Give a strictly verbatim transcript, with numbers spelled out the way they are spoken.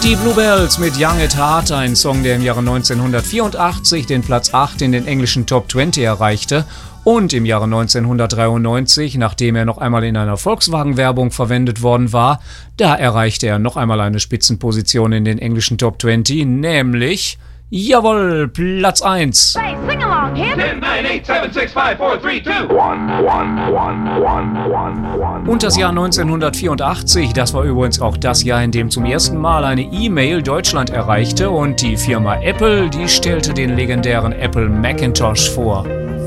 Die Bluebells mit Young at Heart, ein Song, der im Jahre neunzehnhundertvierundachtzig den Platz acht in den englischen Top zwanzig erreichte und im Jahre neunzehnhundertdreiundneunzig, nachdem er noch einmal in einer Volkswagen-Werbung verwendet worden war, da erreichte er noch einmal eine Spitzenposition in den englischen Top zwanzig, nämlich, jawohl, Platz eins. Hey, sing along, him. ten, nine, eight, seven, six, five, four, three, two. Und das Jahr neunzehnhundertvierundachtzig, das war übrigens auch das Jahr, in dem zum ersten Mal eine E-Mail Deutschland erreichte und die Firma Apple, die stellte den legendären Apple Macintosh vor.